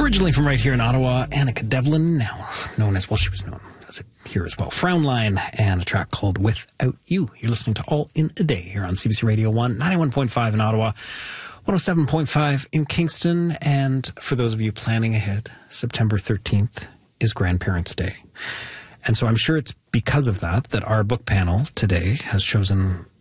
Originally from right here in Ottawa, Annika Devlin, now known as, well, she was known as it here as well, Frownline, and a track called Without You. You're listening to All in a Day here on CBC Radio 1, 91.5 in Ottawa, 107.5 in Kingston. And for those of you planning ahead, September 13th is Grandparents' Day. And so I'm sure it's because of that our book panel today has chosen